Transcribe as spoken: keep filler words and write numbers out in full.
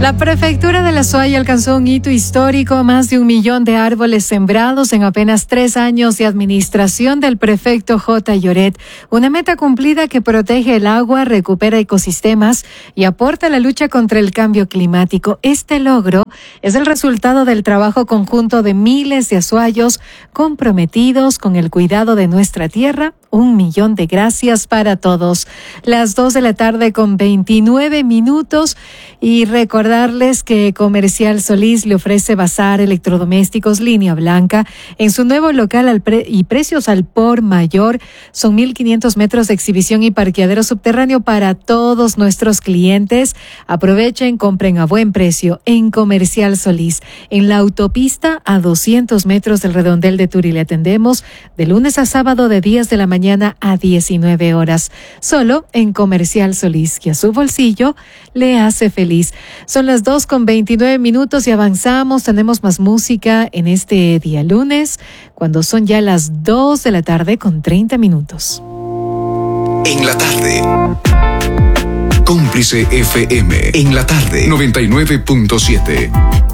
La prefectura de La Suaya alcanzó un hito histórico, más de un millón de árboles sembrados en apenas tres años de administración del prefecto J. Lloret. Una meta cumplida que protege el agua, recupera ecosistemas y aporta a la lucha contra el cambio climático. Este logro es el resultado del trabajo conjunto de miles de azuayos comprometidos con el cuidado de nuestra tierra. Un millón de gracias para todos. Las dos de la tarde con veintinueve minutos y recordarles que Comercial Solís le ofrece bazar electrodomésticos línea blanca en su nuevo local al pre- y precios al por mayor. Son mil quinientos metros de exhibición y parqueadero subterráneo para todos nuestros clientes. Aprovechen, compren a buen precio en Comercial Solís. En la autopista a doscientos metros del redondel de Turi le atendemos de lunes a sábado de diez de la mañana a diecinueve horas, solo en Comercial Solís, que a su bolsillo le hace feliz. Son las dos con veintinueve minutos y avanzamos. Tenemos más música en este día lunes, cuando son ya las dos de la tarde con treinta minutos. En la tarde, Cómplice F M. En la tarde, noventa y nueve punto siete.